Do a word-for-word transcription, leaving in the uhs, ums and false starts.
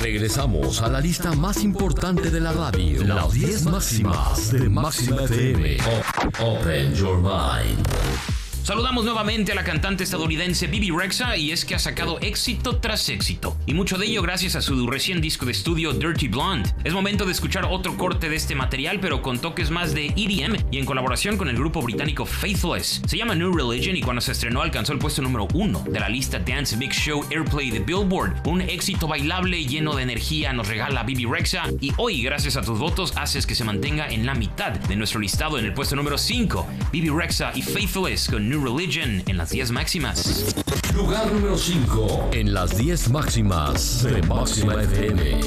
Regresamos a la lista más importante de la radio. Las diez máximas de Máxima F M. Open your mind. Saludamos nuevamente a la cantante estadounidense Bebe Rexha, y es que ha sacado éxito tras éxito, y mucho de ello gracias a su recién disco de estudio Dirty Blonde. Es momento de escuchar otro corte de este material, pero con toques más de E D M y en colaboración con el grupo británico Faithless. Se llama New Religion y cuando se estrenó alcanzó el puesto número uno de la lista Dance Mix Show Airplay de Billboard. Un éxito bailable lleno de energía nos regala Bebe Rexha, y hoy gracias a tus votos haces que se mantenga en la mitad de nuestro listado en el puesto número cinco. Bebe Rexha y Faithless con New Religion en las diez máximas. Lugar número cinco en las diez máximas de Máxima F M.